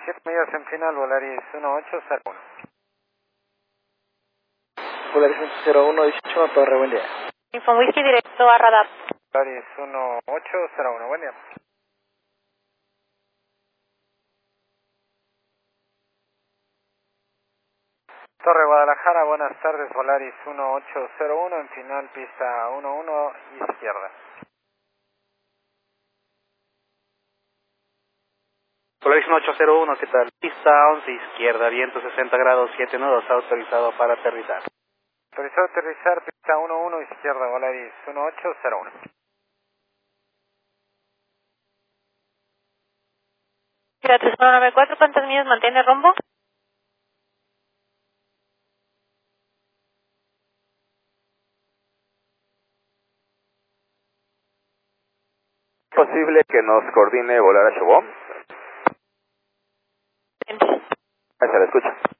7 millas en final, Volaris 1801. Volaris 01, 18, Torre, buen día. Info Whisky directo a radar. Volaris 1801, buen día. Torre Guadalajara, buenas tardes, Volaris 1801, en final pista 11 izquierda. Volaris 1801, ¿qué tal? Pista 11 izquierda, viento 60 grados, 7 nudos, autorizado para aterrizar. Autorizado a aterrizar, pista 11 izquierda, Volaris 1801. Mira, 3194, ¿cuántas millas mantiene rumbo? ¿Posible que nos coordine volar a Chobón? Sí. Ahí se la escucha.